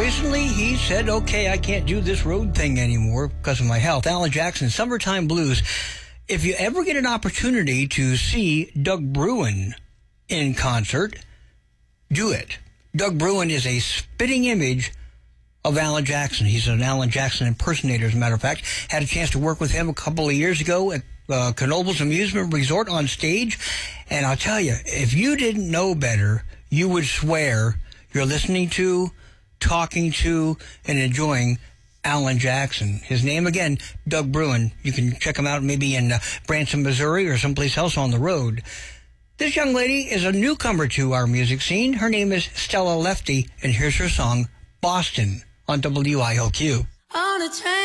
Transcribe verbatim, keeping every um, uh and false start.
recently he said, okay, I can't do this road thing anymore because of my health. Alan Jackson, Summertime Blues. If you ever get an opportunity to see Doug Bruin in concert, do it. Doug Bruin is a spitting image of Alan Jackson. He's an Alan Jackson impersonator, as a matter of fact. Had a chance to work with him a couple of years ago at uh, Knoebels Amusement Resort on stage. And I'll tell you, if you didn't know better, you would swear you're listening to, talking to, and enjoying Alan Jackson. His name, again, Doug Bruin. You can check him out maybe in uh, Branson, Missouri, or someplace else on the road. This young lady is a newcomer to our music scene. Her name is Stella Lefty, and here's her song, Boston, on W I L Q. On a train.